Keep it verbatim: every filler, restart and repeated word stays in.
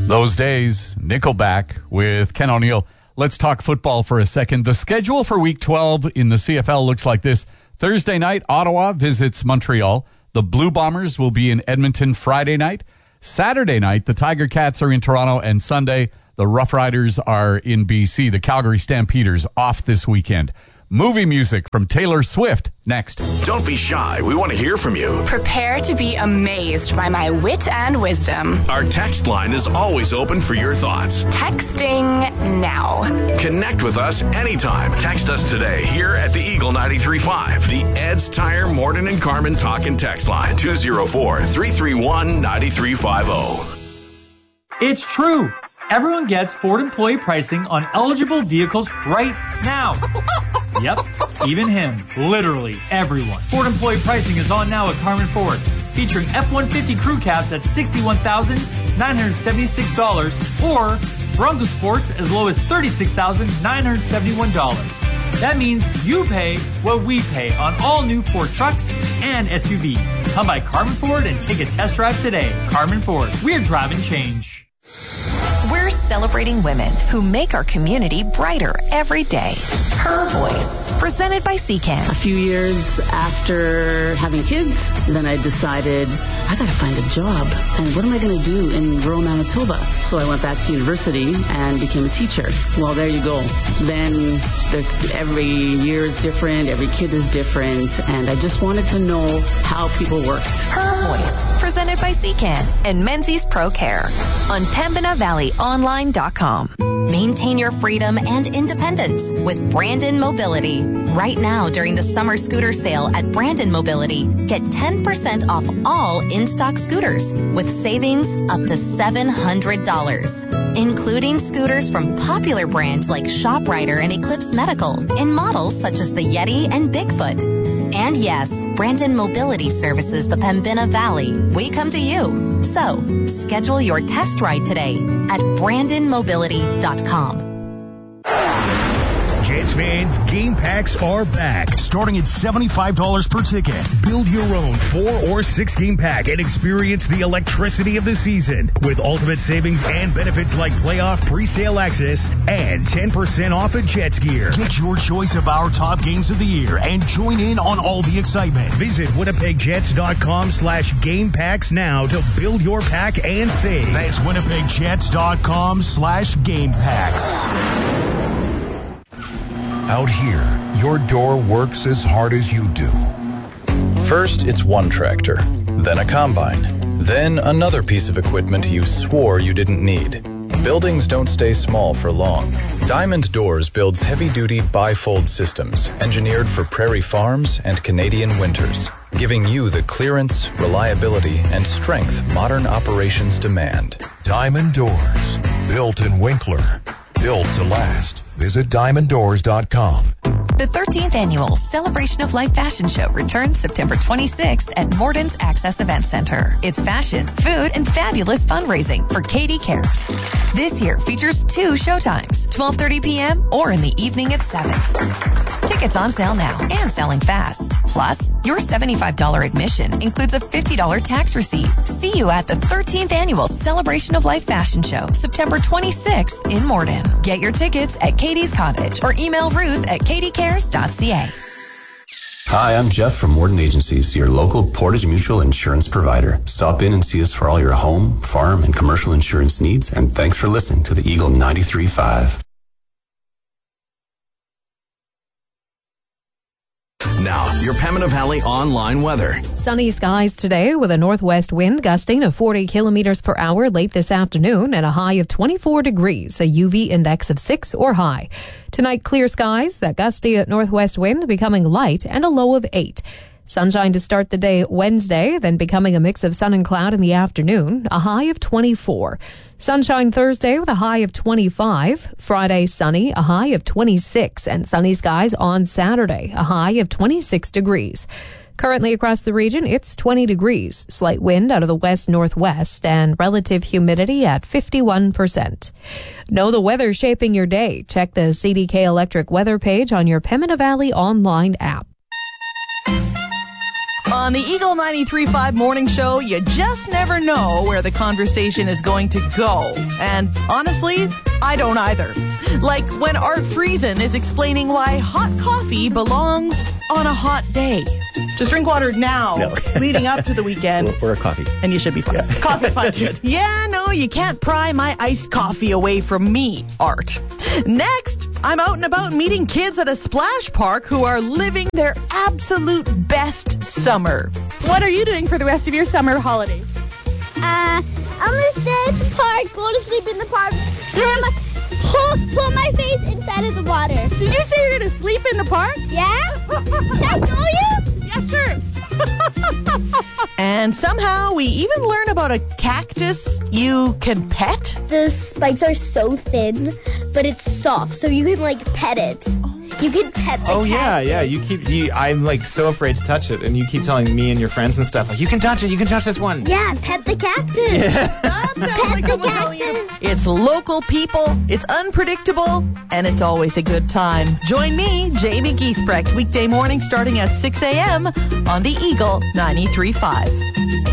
Those days, Nickelback with Ken O'Neill. Let's talk football for a second. The schedule for Week twelve in the C F L looks like this. Thursday night, Ottawa visits Montreal. The Blue Bombers will be in Edmonton Friday night. Saturday night, the Tiger Cats are in Toronto. And Sunday, the Rough Riders are in B C. The Calgary Stampeders off this weekend. Movie music from Taylor Swift next. Don't be shy. We want to hear from you. Prepare to be amazed by my wit and wisdom. Our text line is always open for your thoughts. Texting now. Connect with us anytime. Text us today here at the Eagle ninety-three point five. The Ed's Tire Morton and Carmen talk and text line. two oh four, three three one, nine three five oh. It's true. Everyone gets Ford employee pricing on eligible vehicles right now. Yep, even him. Literally everyone. Ford employee pricing is on now at Carmen Ford, featuring F one fifty crew cabs at sixty-one thousand nine hundred seventy-six dollars or Bronco Sports as low as thirty-six thousand nine hundred seventy-one dollars. That means you pay what we pay on all new Ford trucks and S U Vs. Come by Carmen Ford and take a test drive today. Carmen Ford, we're driving change. We're celebrating women who make our community brighter every day. Her Voice, presented by C C A N. A few years after having kids, then I decided I got to find a job. And what am I going to do in rural Manitoba? So I went back to university and became a teacher. Well, there you go. Then there's every year is different, every kid is different, and I just wanted to know how people worked. Her Voice, presented by C C A N and Menzies Pro Care on Pembina Valley Online dot com. Maintain your freedom and independence with Brandon Mobility. Right now, during the summer scooter sale at Brandon Mobility, get ten percent off all in-stock scooters with savings up to seven hundred dollars, including scooters from popular brands like ShopRider and Eclipse Medical in models such as the Yeti and Bigfoot. And yes, Brandon Mobility services the Pembina Valley. We come to you. So, schedule your test ride today at brandon mobility dot com. Jets fans, game packs are back, starting at seventy-five dollars per ticket. Build your own four or six game pack and experience the electricity of the season with ultimate savings and benefits like playoff pre-sale access and ten percent off at Jets gear. Get your choice of our top games of the year and join in on all the excitement. Visit winnipeg jets dot com slash game packs now to build your pack and save. That's winnipeg jets dot com slash game packs. Out here, your door works as hard as you do. First, it's one tractor, then a combine, then another piece of equipment you swore you didn't need. Buildings don't stay small for long. Diamond Doors builds heavy-duty bifold systems engineered for prairie farms and Canadian winters, giving you the clearance, reliability, and strength modern operations demand. Diamond Doors, built in Winkler, built to last. Visit diamond doors dot com. The thirteenth Annual Celebration of Life Fashion Show returns September twenty-sixth at Morton's Access Event Center. It's fashion, food, and fabulous fundraising for Katie Cares. This year features two showtimes, twelve thirty p.m. or in the evening at seven. Tickets on sale now and selling fast. Plus, your seventy-five dollars admission includes a fifty dollars tax receipt. See you at the thirteenth Annual Celebration of Life Fashion Show, September twenty-sixth in Morton. Get your tickets at Katie's Cottage or email Ruth at katie cares dot c a. Hi, I'm Jeff from Morton Agencies, your local Portage Mutual insurance provider. Stop in and see us for all your home, farm, and commercial insurance needs, and thanks for listening to the Eagle ninety-three point five. Now, your Pembina Valley online weather. Sunny skies today with a northwest wind gusting to forty kilometers per hour late this afternoon and a high of twenty-four degrees, a U V index of six or high. Tonight, clear skies, that gusty northwest wind becoming light and a low of eight. Sunshine to start the day Wednesday, then becoming a mix of sun and cloud in the afternoon, a high of twenty-four. Sunshine Thursday with a high of twenty-five. Friday, sunny, a high of twenty-six. And sunny skies on Saturday, a high of twenty-six degrees. Currently across the region, it's twenty degrees. Slight wind out of the west-northwest and relative humidity at fifty-one percent. Know the weather shaping your day. Check the C D K Electric weather page on your Pembina Valley online app. On On the Eagle ninety-three point five Morning Show, you just never know where the conversation is going to go. And honestly, I don't either. Like when Art Friesen is explaining why hot coffee belongs on a hot day. Just drink water now, No. leading up to the weekend. Or a coffee. And you should be fine. Yeah. Coffee's fine too. Yeah, no, you can't pry my iced coffee away from me, Art. Next, I'm out and about meeting kids at a splash park who are living their absolute best summer. What are you doing for the rest of your summer holidays? Uh, I'm gonna stay at the park, go to sleep in the park, throw my, pull, pull my face inside of the water. Did you say you're gonna sleep in the park? Yeah? Should I show you? Yeah, sure. And somehow we even learn about a cactus you can pet. The spikes are so thin, but it's soft, so you can like pet it. You can pet the Oh yeah, cactus. yeah. You keep. You, I'm like so afraid to touch it, and you keep telling me and your friends and stuff like, "You can touch it. You can touch this one." Yeah, pet the cactus. That sounds like someone telling you. It's local people, it's unpredictable, and it's always a good time. Join me, Jamie Giesbrecht, weekday morning starting at six a.m. on the Eagle ninety-three point five.